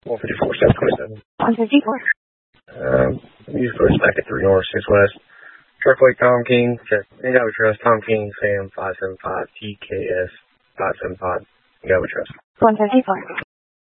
154, South 27. 154. Use course back at 3 North, 6 West. Truck Lake Tom King, Englewood Trust, Tom King, Sam 575, TKS 575, Englewood Trust. 154.